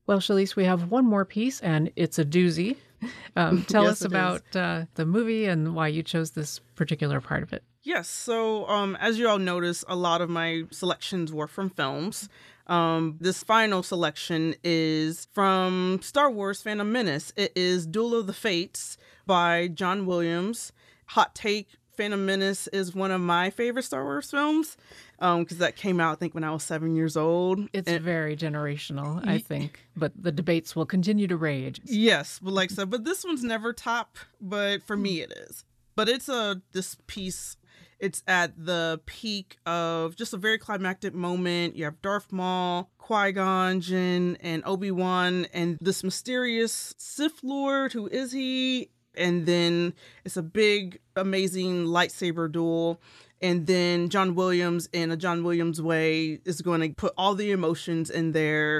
Well, Shalice, we have one more piece, and it's a doozy. Tell Yes, us it is. about the movie and why you chose this particular part of it. Yes, so as you all notice, a lot of my selections were from films. This final selection is from Star Wars Phantom Menace. It is Duel of the Fates by John Williams. Hot take, Phantom Menace is one of my favorite Star Wars films because that came out, I think, when I was 7 years old. It's very generational, I think, but the debates will continue to rage. Yes, but like I said, but this one's never top, but for me it is. But this piece, it's at the peak of just a very climactic moment. You have Darth Maul, Qui-Gon Jinn, and Obi-Wan, and this mysterious Sith Lord. Who is he? And then it's a big, amazing lightsaber duel. And then John Williams, in a John Williams way, is going to put all the emotions in there